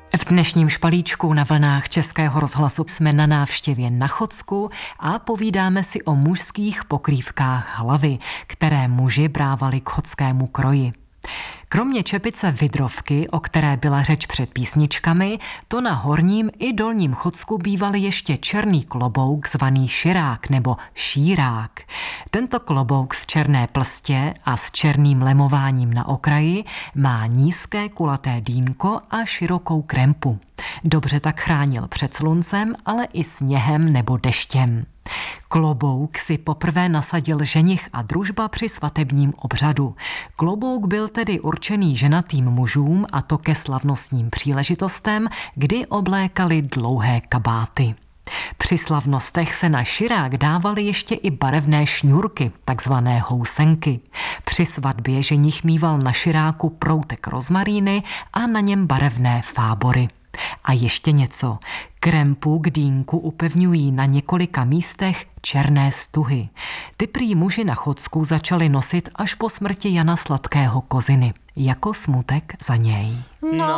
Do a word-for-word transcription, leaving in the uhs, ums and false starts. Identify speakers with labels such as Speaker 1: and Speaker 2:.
Speaker 1: V dnešním špalíčku na vlnách Českého rozhlasu jsme na návštěvě na Chodsku a povídáme si o mužských pokrývkách hlavy, které muži brávali k chodskému kroji. Kromě čepice vidrovky, o které byla řeč před písničkami, to na horním i dolním Chodsku býval ještě černý klobouk zvaný širák nebo šírák. Tento klobouk z černé plstě a s černým lemováním na okraji má nízké kulaté dýnko a širokou krempu. Dobře tak chránil před sluncem, ale i sněhem nebo deštěm. Klobouk si poprvé nasadil ženich a družba při svatebním obřadu. Klobouk byl tedy určený ženatým mužům, a to ke slavnostním příležitostem, kdy oblékali dlouhé kabáty. Při slavnostech se na širák dávaly ještě i barevné šňůrky, takzvané housenky. Při svatbě ženich míval na širáku proutek rozmaríny a na něm barevné fábory. A ještě něco. Krempu k dýnku upevňují na několika místech černé stuhy. Ty prý muži na Chodsku začali nosit až po smrti Jana Sladkého Koziny. Jako smutek za něj.
Speaker 2: No.